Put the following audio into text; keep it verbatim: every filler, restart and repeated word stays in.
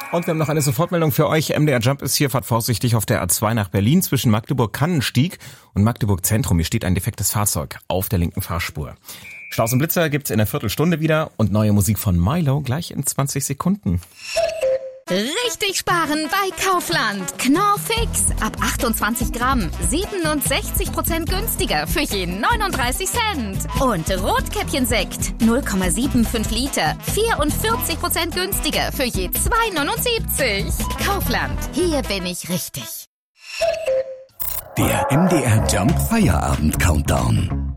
Und wir haben noch eine Sofortmeldung für euch. M D R Jump ist hier, fahrt vorsichtig auf der A zwei nach Berlin zwischen Magdeburg-Kannenstieg und Magdeburg-Zentrum. Hier steht ein defektes Fahrzeug auf der linken Fahrspur. Staus und Blitzer gibt's in einer Viertelstunde wieder und neue Musik von Milo gleich in zwanzig Sekunden. Richtig sparen bei Kaufland. Knorr Fix. Ab achtundzwanzig Gramm. siebenundsechzig Prozent günstiger für je neununddreißig Cent. Und Rotkäppchensekt. null Komma fünfundsiebzig Liter. vierundvierzig Prozent günstiger für je zwei neunundsiebzig. Kaufland. Hier bin ich richtig. Der M D R Jump Feierabend Countdown.